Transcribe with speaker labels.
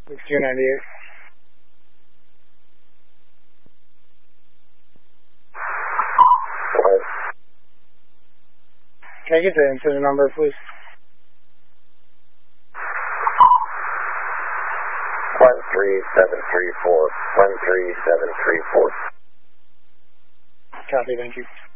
Speaker 1: It's 298. Can I get the incident number, please?
Speaker 2: 13734. 13734.
Speaker 1: Copy, thank you.